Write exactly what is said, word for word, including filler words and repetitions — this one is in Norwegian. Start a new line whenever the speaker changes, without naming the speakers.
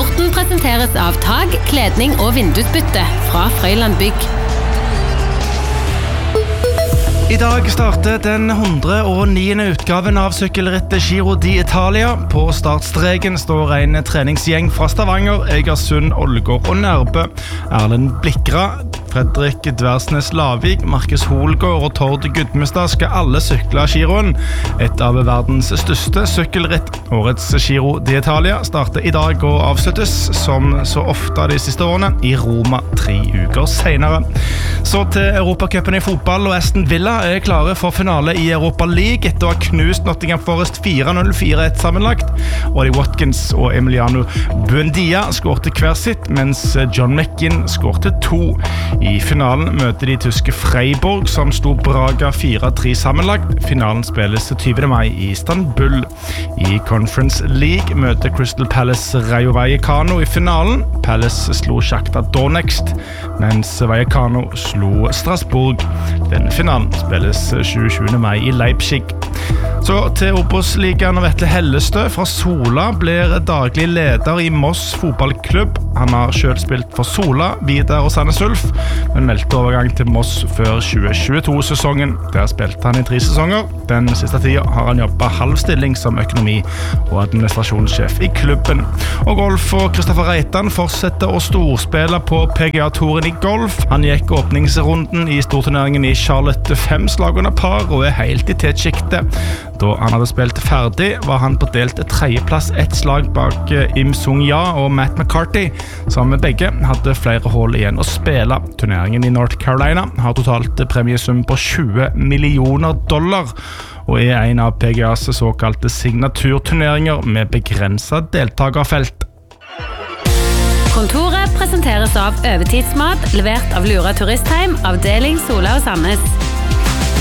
Sporten presenteres av tag, kledning og vindusbytte fra Frøyland Bygg.
I dag starter den hundre og niende utgaven av sykkelrittet Giro d'Italia. På startstreken står en treningsgjeng fra Stavanger, Egersund, Ålgård og Nærbø. Erlend Blikra, Fredrik Dversnes Lavik, Markus Holgaard og Tord Gudmestad skal alle sykle Giroen. Et av verdens største sykkelritt. Årets Giro d'Italia starter i dag og avsluttes, som så ofte de siste årene, i Roma tre uker senere. Så til Europacupen i fotball, og Aston Villa er klare for finale i Europa League etter å ha knust Nottingham Forest fire null fire ett sammenlagt. Ollie Watkins og Emiliano Buendia skårte hver sitt, mens John McGinn skårte to. I finalen møter de tyske Freiburg, som sto Braga fire tre sammenlagt. Finalen spilles tyvende mai i Istanbul. I Conference League møter Crystal Palace Rayo Vallecano i finalen. Palace slo Shakhtar Donetsk, mens Vallecano slo Strasbourg. Den finalen spilles tjuesjuende mai i Leipzig. Så til Obos-ligaen, og Vetle Hellestø fra Sola blir daglig leder i Moss fotballklubb. Han har selv spilt for Sola, Vidar og Sandnes Ulf, men meldte overgang til Moss før tjue tjueto-sesongen. Der spilte han i tre sesonger. Den siste tiden har han jobbet halvstilling som økonomi- og administrasjonssjef i klubben. Og golf og Kristoffer Reitan fortsetter å storspille på P G A-touren i golf. Han gikk åpningsrunden i storturneringen i Charlotte fem slag under par og er helt i tetsjiktet. Da han hadde spilt ferdig, var han på delt tredjeplass ett slag bak Im Sung-ja og Matt McCarthy, som begge hadde flere hål igjen å spille. Turneringen i North Carolina har totalt premiesum på tjue millioner dollar, og er en av P G A's såkalte signaturturneringer med begrenset deltagerfelt.
Kontoret presenteres av Overtidsmat, levert av Lura Turistheim, avdeling Sola og Sandnes.